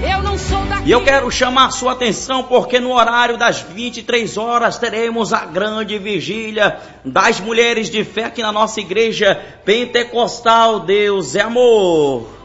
Eu não sou daqui. E eu quero chamar a sua atenção porque no horário das 23 horas teremos a grande vigília das mulheres de fé aqui na nossa igreja pentecostal. Deus é amor.